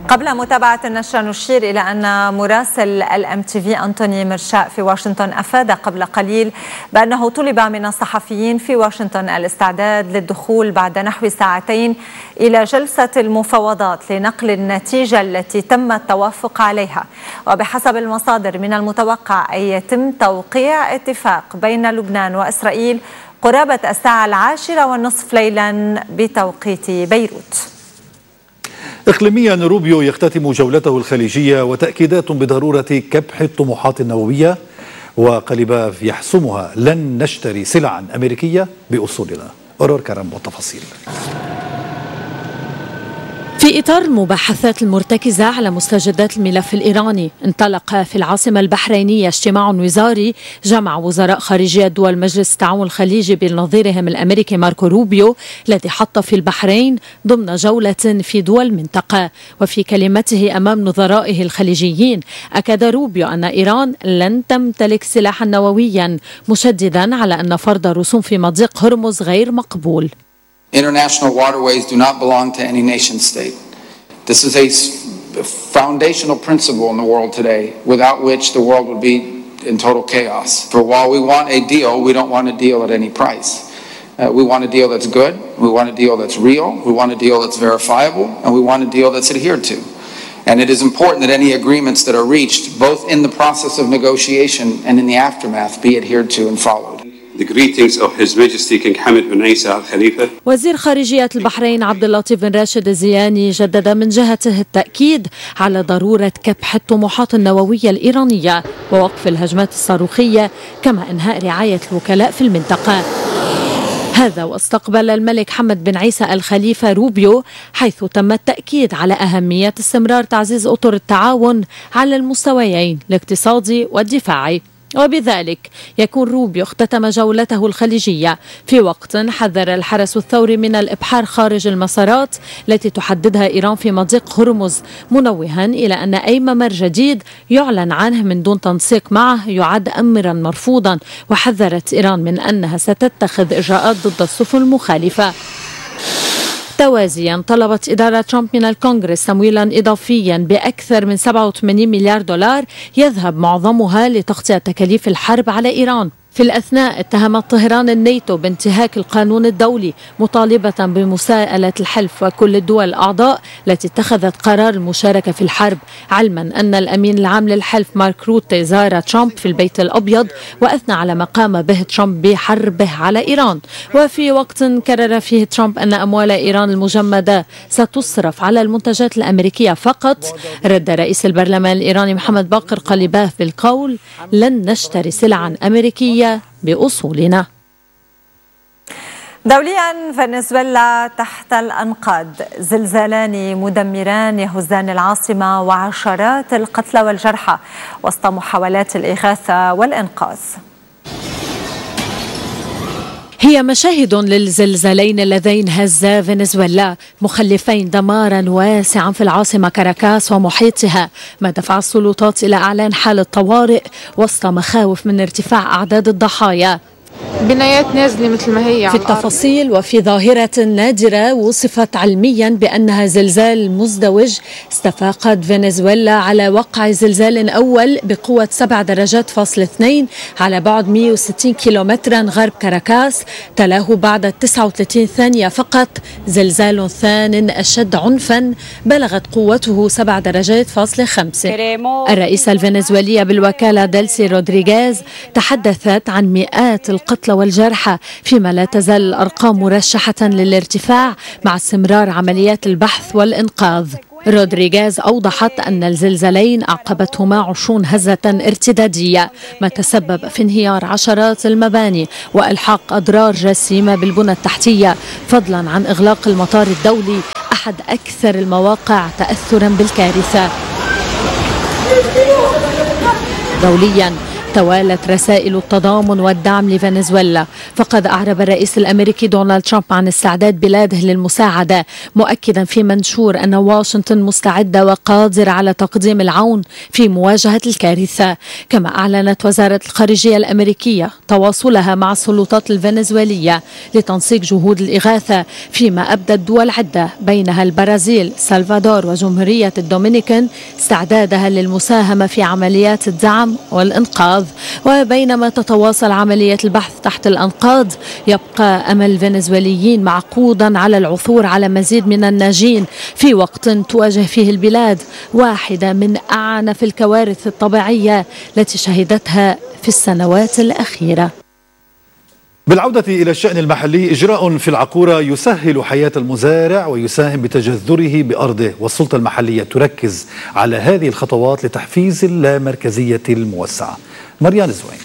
قبل متابعة النشرة نشير إلى أن مراسل الMTV أنتوني مرشاء في واشنطن أفاد قبل قليل بأنه طلب من الصحفيين في واشنطن الاستعداد للدخول بعد نحو ساعتين إلى جلسة المفاوضات لنقل النتيجة التي تم التوافق عليها. وبحسب المصادر من المتوقع أن يتم توقيع اتفاق بين لبنان وإسرائيل قرابة الساعة 10:30 ليلا بتوقيت بيروت. إقليميا، روبيو يختتم جولته الخليجية وتأكيدات بضرورة كبح الطموحات النووية، وقليباف يحسمها: لن نشتري سلعا أمريكية بأصولنا. أورور كرم والتفاصيل. في إطار المباحثات المرتكزة على مستجدات الملف الإيراني، انطلق في العاصمة البحرينية اجتماع وزاري جمع وزراء خارجية دول مجلس التعاون الخليجي بنظيرهم الأمريكي ماركو روبيو الذي حط في البحرين ضمن جولة في دول المنطقة. وفي كلمته أمام نظرائه الخليجيين أكد روبيو أن إيران لن تمتلك سلاحا نوويا، مشددا على أن فرض رسوم في مضيق هرمز غير مقبول. International waterways do not belong to any nation state. This is a foundational principle in the world today, without which the world would be in total chaos. For while we want a deal, we don't want a deal at any price. We want a deal that's good, we want a deal that's real, we want a deal that's verifiable, and we want a deal that's adhered to. And it is important that any agreements that are reached, both in the process of negotiation and in the aftermath, be adhered to and followed. The greetings of His Majesty King Hamad bin Isa Al Khalifa. وزير خارجية البحرين عبد اللطيف بن راشد الزياني جدد من جهته التأكيد على ضرورة كبح الطموحات النووية الإيرانية ووقف الهجمات الصاروخية، كما إنهاء رعاية الوكلاء في المنطقة. هذا واستقبل الملك حمد بن عيسى الخليفة روبيو، حيث تم التأكيد على أهمية استمرار تعزيز أطر التعاون على المستويين الاقتصادي والدفاعي. وبذلك يكون روبيو اختتم جولته الخليجية في وقت حذر الحرس الثوري من الإبحار خارج المسارات التي تحددها إيران في مضيق هرمز، منوها إلى أن أي ممر جديد يعلن عنه من دون تنسيق معه يعد أمرا مرفوضا، وحذرت إيران من أنها ستتخذ إجراءات ضد السفن المخالفة. توازيا، طلبت إدارة ترامب من الكونغرس تمويلا إضافيا بأكثر من 87 مليار دولار يذهب معظمها لتغطية تكاليف الحرب على إيران. في الأثناء اتهمت طهران الناتو بانتهاك القانون الدولي، مطالبة بمساءلة الحلف وكل الدول الأعضاء التي اتخذت قرار المشاركة في الحرب، علما أن الأمين العام للحلف مارك روتي زار ترامب في البيت الأبيض وأثنى على ما قام به ترامب بحربه على إيران. وفي وقت كرر فيه ترامب أن أموال إيران المجمدة ستصرف على المنتجات الأمريكية فقط، رد رئيس البرلمان الإيراني محمد باقر قليباف بالقول: لن نشتري سلعا أمريكية بأصولنا. دوليا، فنزويلا تحت الأنقاض، زلزالان مدمران يهزان العاصمة وعشرات القتلى والجرحى وسط محاولات الإغاثة والإنقاذ. هي مشاهد للزلزالين اللذين هزا فنزويلا، مخلفين دمارا واسعا في العاصمة كاراكاس ومحيطها، ما دفع السلطات إلى إعلان حالة طوارئ وسط مخاوف من ارتفاع أعداد الضحايا. بنايات نازلة مثل ما هي في التفاصيل. وفي ظاهرة نادرة وصفت علميا بأنها زلزال مزدوج، استفاقت فنزويلا على وقع زلزال أول بقوة 7 درجات فاصل 2 على بعد 160 كيلومترا غرب كاراكاس، تلاه بعد 39 ثانية فقط زلزال ثان أشد عنفا بلغت قوته 7 درجات فاصل 5. الرئيسة الفنزويلية بالوكالة ديلسي رودريغيز تحدثت عن مئات القتلى والجرحى، فيما لا تزال الأرقام مرشحة للارتفاع مع استمرار عمليات البحث والإنقاذ. رودريغيز أوضحت أن الزلزالين أعقبتهما 20 هزة ارتدادية، ما تسبب في انهيار عشرات المباني وإلحاق أضرار جسيمة بالبنى التحتية، فضلا عن إغلاق المطار الدولي، أحد أكثر المواقع تأثرا بالكارثة. دوليا، توالت رسائل التضامن والدعم لفنزويلا، فقد أعرب الرئيس الأمريكي دونالد ترامب عن استعداد بلاده للمساعدة، مؤكدا في منشور أن واشنطن مستعدة وقادرة على تقديم العون في مواجهة الكارثة. كما أعلنت وزارة الخارجية الأمريكية تواصلها مع السلطات الفنزويلية لتنسيق جهود الإغاثة، فيما أبدت دول عدة بينها البرازيل، سلفادور وجمهورية الدومينيكان استعدادها للمساهمة في عمليات الدعم والإنقاذ. وبينما تتواصل عملية البحث تحت الأنقاض، يبقى أمل الفنزويليين معقودا على العثور على مزيد من الناجين في وقت تواجه فيه البلاد واحدة من أعنف الكوارث الطبيعية التي شهدتها في السنوات الأخيرة. بالعودة إلى الشأن المحلي، إجراء في العقورة يسهل حياة المزارع ويساهم بتجذره بأرضه، والسلطة المحلية تركز على هذه الخطوات لتحفيز اللامركزية الموسعة. مريان زوين.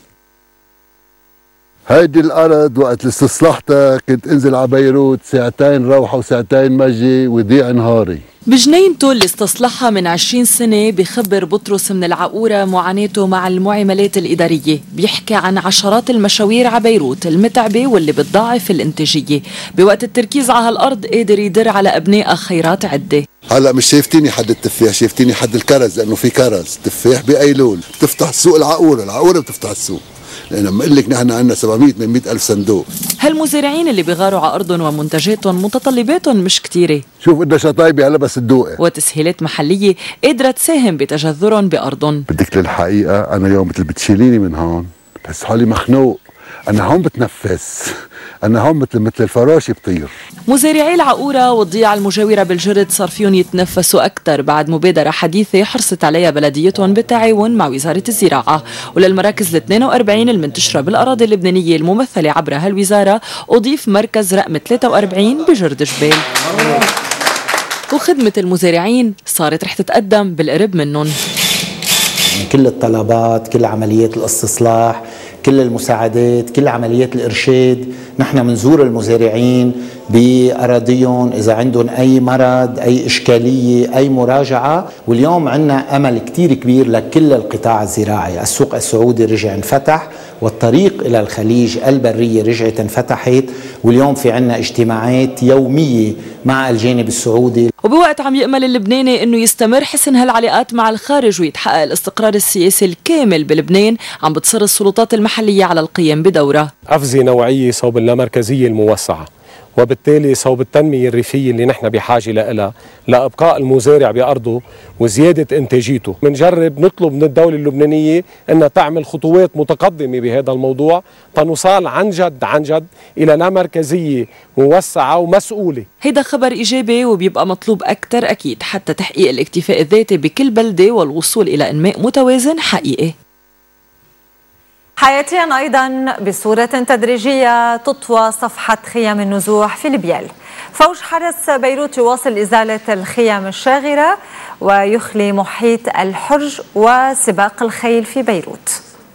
هيدي الأرض وقت استصلاحتها كنت انزل على بيروت ساعتين روحة وساعتين مجي ويضيع نهاري. بجنينته اللي استصلحها من 20 سنة بخبر بطرس من العقورة معاناته مع المعاملات الإدارية. بيحكي عن عشرات المشاوير على بيروت المتعبة واللي بتضاعف الانتاجية. بوقت التركيز على هالأرض قادر يدر على أبناء خيرات عدة. هلا مش شايفتيني حد التفاح، شايفتيني حد الكرز، لأنه في كرز تفاح بأيلول بتفتح السوق. العقورة بتفتح السوق، لأن لما أقول لك نحن عندنا 700-800 ألف صندوق. هالمزارعين اللي بيغاروا على أرضهم ومنتجاتهم متطلباتهم مش كتيرة. شوف قديش طيبة هلا بس الدوقة، وتسهيلات محلية قادرة تساهم بتجذرهم بأرضهم. بدك للحقيقة أنا اليوم مثل بتشيليني من هون بحس حالي مخنوق. أنا هون بتنفس، أنا هون مثل الفراشة بطير. مزارعي العقورة والضيعة المجاورة بالجرد صار فيهم يتنفسوا أكثر بعد مبادرة حديثة حرصت عليها بلديتهم بالتعاون مع وزارة الزراعة. وللمراكز 42 المنتشرة بالأراضي اللبنانية الممثلة عبر هالوزارة أضيف مركز رقم 43 بجرد جبال. وخدمة المزارعين صارت رح تتقدم بالقرب منهم. كل الطلبات، كل عمليات الاستصلاح، كل المساعدات، كل عمليات الإرشاد، نحن منزور المزارعين بأراضيهم إذا عندهم أي مرض، أي إشكالية، أي مراجعة. واليوم عندنا أمل كتير كبير لكل القطاع الزراعي. السوق السعودي رجع انفتح، والطريق إلى الخليج البرية رجعت انفتحت، واليوم في عندنا اجتماعات يومية مع الجانب السعودي. وبوقت عم يأمل اللبناني أنه يستمر حسن هالعلاقات مع الخارج ويتحقق الاستقرار السياسي الكامل بلبنان، عم بتصر السلطات المحلية على القيام بدورة أفزة نوعية صوب اللامركزية الموسعة، وبالتالي صوب التنمية الريفية اللي نحن بحاجة لها لإبقاء المزارع بأرضه وزيادة إنتاجيته. منجرب نطلب من الدولة اللبنانية أنها تعمل خطوات متقدمة بهذا الموضوع تنوصل عن جد إلى لامركزية موسعة ومسؤولة. هيدا خبر إيجابي وبيبقى مطلوب أكتر أكيد حتى تحقيق الاكتفاء الذاتي بكل بلدة والوصول إلى إنماء متوازن حقيقي. حياتيا أيضا بصورة تدريجية تطوى صفحة خيام النزوح في ليبيال. فوج حرس بيروت يواصل إزالة الخيام الشاغرة ويخلي محيط الحرج وسباق الخيل في بيروت.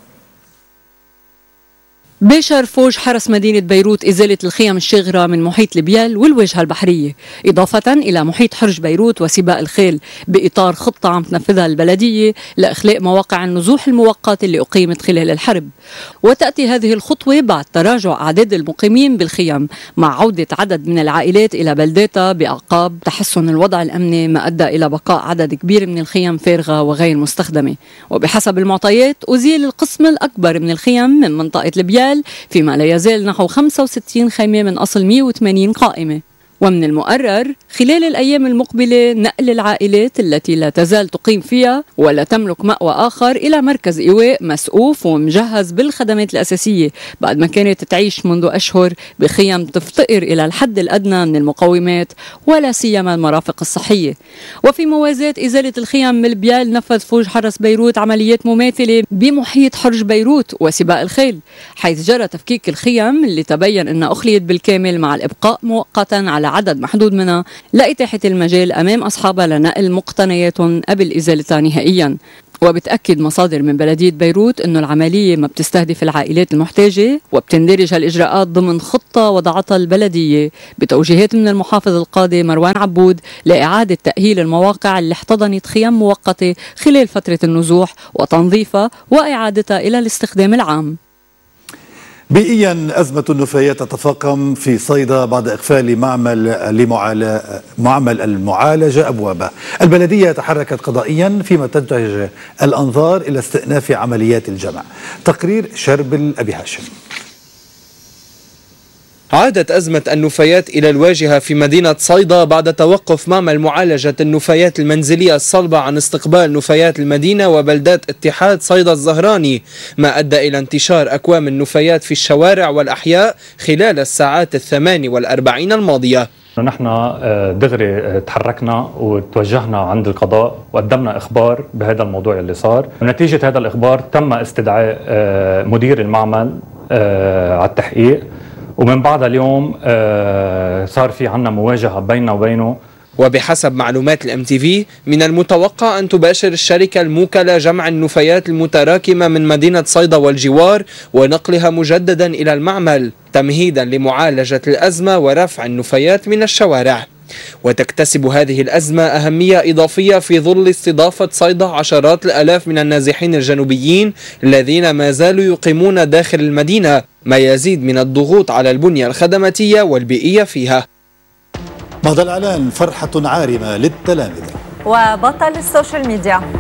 باشر فوج حرس مدينة بيروت إزالة الخيام الشاغرة من محيط ليبيال والواجهة البحرية، إضافة إلى محيط حرج بيروت وسباق الخيل، بإطار خطة عم تنفذها البلدية لإخلاء مواقع النزوح المؤقتة اللي أقيمت خلال الحرب. وتأتي هذه الخطوة بعد تراجع أعداد المقيمين بالخيام مع عودة عدد من العائلات إلى بلداتها بأعقاب تحسن الوضع الأمني، ما أدى إلى بقاء عدد كبير من الخيام فارغة وغير مستخدمة. وبحسب المعطيات أزيل القسم الأكبر من الخيام من منطقة ليبيال، فيما لا يزال نحو 65 خيمة من أصل 180 قائمة. ومن المقرر خلال الأيام المقبلة نقل العائلات التي لا تزال تقيم فيها ولا تملك مأوى آخر إلى مركز إيواء مسقوف ومجهز بالخدمات الأساسية، بعد ما كانت تعيش منذ أشهر بخيم تفتقر إلى الحد الأدنى من المقومات ولا سيما المرافق الصحية. وفي موازاة إزالة الخيام من ليبيال، نفذ فوج حرس بيروت عمليات مماثلة بمحيط حرج بيروت وسباق الخيل، حيث جرى تفكيك الخيم اللي تبين أنها أخليت بالكامل مع الإبقاء مؤقتا على عدد محدود منها لإتاحة المجال أمام أصحابها لنقل مقتنياتهم قبل إزالتها نهائيا. وبتأكد مصادر من بلدية بيروت أنه العملية ما بتستهدف العائلات المحتاجة، وبتندرج هالإجراءات ضمن خطة وضعتها البلدية بتوجيهات من المحافظ القاضي مروان عبود لإعادة تأهيل المواقع اللي احتضنت خيام مؤقتة خلال فترة النزوح وتنظيفها وإعادتها إلى الاستخدام العام. بيئيا أزمة النفايات تتفاقم في صيدا بعد إقفال معمل المعالجة أبوابه. البلدية تحركت قضائيا فيما تتجه الأنظار إلى استئناف عمليات الجمع. تقرير شربل أبي هاشم. عادت أزمة النفايات إلى الواجهة في مدينة صيدا بعد توقف معمل معالجة النفايات المنزلية الصلبة عن استقبال نفايات المدينة وبلدات اتحاد صيدا الزهراني، ما أدى إلى انتشار أكوام النفايات في الشوارع والأحياء خلال الساعات 48 الماضية. نحن دغري تحركنا وتوجهنا عند القضاء وقدمنا إخبار بهذا الموضوع اللي صار. ونتيجة هذا الإخبار تم استدعاء مدير المعمل على التحقيق، ومن بعد اليوم صار في عنا مواجهة بيننا وبينه. وبحسب معلومات الMTV من المتوقع أن تباشر الشركة الموكلة جمع النفايات المتراكمة من مدينة صيدا والجوار ونقلها مجددا إلى المعمل تمهيدا لمعالجة الأزمة ورفع النفايات من الشوارع. وتكتسب هذه الأزمة أهمية إضافية في ظل استضافة صيدا عشرات الآلاف من النازحين الجنوبيين الذين ما زالوا يقيمون داخل المدينة، ما يزيد من الضغوط على البنية الخدماتية والبيئية فيها. بعد الإعلان فرحة عارمة للتلامذة. وبطل السوشيال ميديا